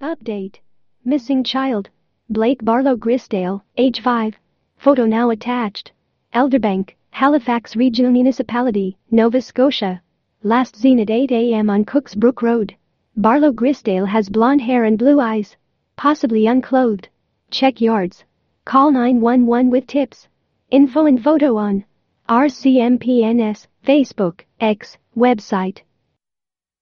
Update. Missing child. Blake Barlow Grisdale, age 5. Photo now attached. Elderbank, Halifax Regional Municipality, Nova Scotia. Last seen at 8 a.m. on Cooks Brook Road. Barlow Grisdale has blonde hair and blue eyes. Possibly unclothed. Check yards. Call 911 with tips. Info and photo on RCMPNS, Facebook, X, website.